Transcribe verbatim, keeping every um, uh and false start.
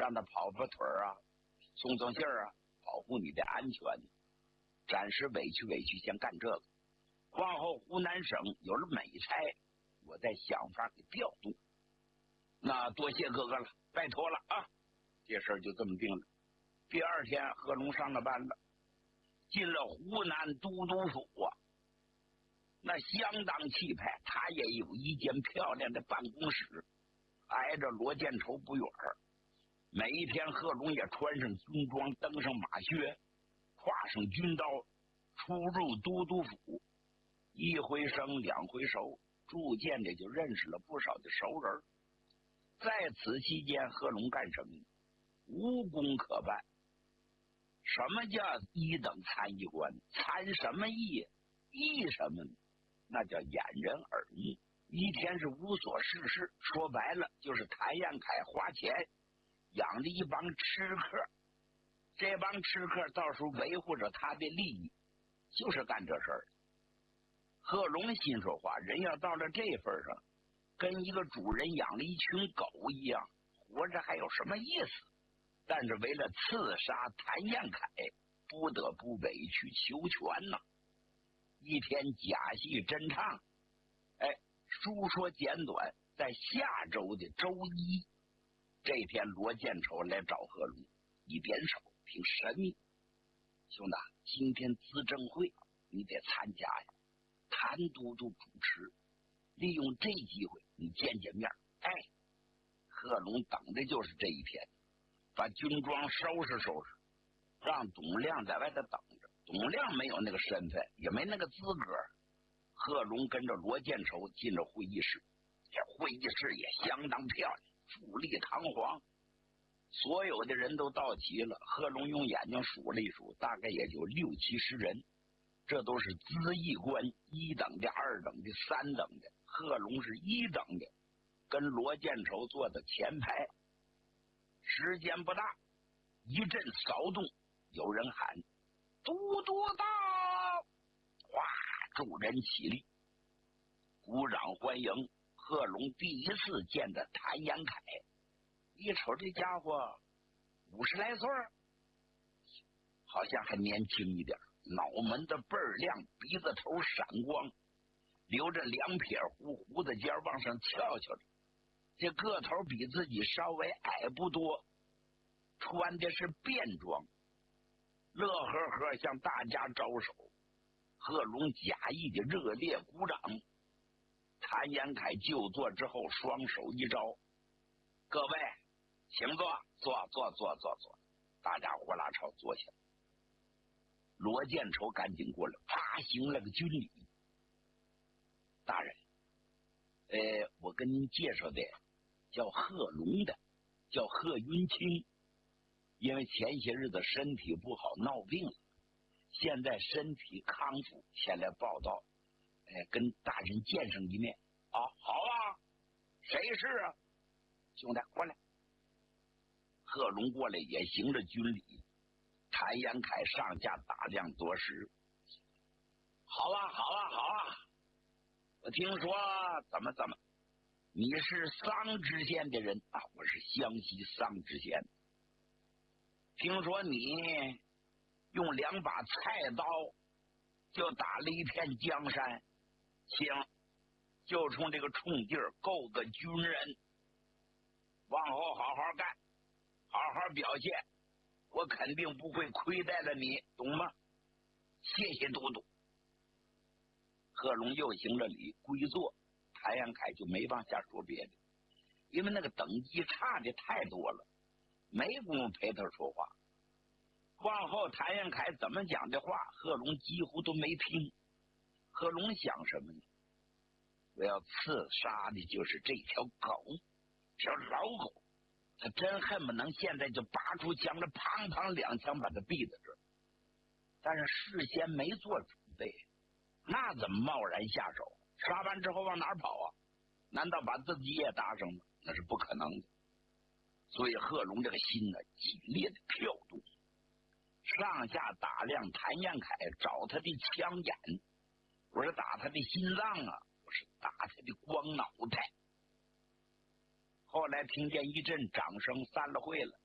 让他跑跑腿儿啊，送送信儿啊，保护你的安全。暂时委屈委屈，先干这个。往后湖南省有了美差，我再想法给调动。那多谢哥哥了，拜托了啊！这事儿就这么定了。第二天，贺龙上了班了，进了湖南都督府啊，那相当气派。他也有一间漂亮的办公室，挨着罗建筹不远。每一天，贺龙也穿上军装，登上马靴，挎上军刀，出入都督府。一回生，两回熟，逐渐的就认识了不少的熟人。在此期间，贺龙干什么呢？无功可办。什么叫一等参议官？参什么议？议什么呢？那叫掩人耳目。一天是无所事事，说白了就是谭延闿花钱养着一帮吃客，这帮吃客到时候维护着他的利益，就是干这事儿。贺龙心说话，人要到了这份上，跟一个主人养了一群狗一样，活着还有什么意思？但是为了刺杀谭延闿，不得不委曲求全呐。一天假戏真唱，哎，书说简短，在下周的周一，这天罗建筹来找贺龙，一点手，挺神秘。兄弟，今天资政会你得参加呀，谭都督主持，利用这机会你见见面。哎，贺龙等的就是这一天，把军装收拾收拾，让董亮在外头等着。董亮没有那个身份，也没那个资格。贺龙跟着罗建筹进了会议室，这会议室也相当漂亮，富丽堂皇，所有的人都到齐了。贺龙用眼睛数了一数，大概也就六七十人，这都是资议官，一等的、二等的、三等的。贺龙是一等的，跟罗建筹坐在前排。时间不大，一阵骚动，有人喊都督到，哇，众人起立，鼓掌欢迎。贺龙第一次见的谭延闿，一瞅这家伙五十来岁，好像还年轻一点，脑门子倍儿亮，鼻子头闪光，留着两撇胡胡子尖往上翘翘着，这个头比自己稍微矮不多，穿的是便装，乐呵呵向大家招手。贺龙假意的热烈鼓掌。谭延闿就坐之后，双手一招，各位请坐，坐坐坐坐坐。大家呼啦朝坐下。罗建筹赶紧过来，啪行了个军礼。大人，呃，我跟您介绍的叫贺龙的，叫贺云清，因为前些日子身体不好闹病了，现在身体康复，前来报道，哎，跟大人见上一面啊。好啊，谁是啊？兄弟过来。贺龙过来也行着军礼。谭延闿上下打量多时，好啊好啊好啊，我听说怎么怎么你是桑知县的人啊？我是湘西桑知县。听说你用两把菜刀就打了一片江山，行，就冲这个冲劲儿够个军人，往后好好干，好好表现，我肯定不会亏待了你，懂吗？谢谢都督。贺龙又行了礼，归坐。谭延闿就没往下说别的，因为那个等级差的太多了，没工夫陪他说话。往后谭延闿怎么讲的话，贺龙几乎都没听。贺龙想什么呢？我要刺杀的就是这条狗，条老狗，他真恨不能现在就拔出枪来，砰砰两枪把他毙在这儿。但是事先没做准备，那怎么贸然下手？杀完之后往哪儿跑啊？难道把自己也搭上吗？那是不可能的。所以贺龙这个心呢，激烈的跳动，上下打量谭延闿，找他的枪眼。我是打他的心脏啊，我是打他的光脑袋。后来听见一阵掌声，散了会了。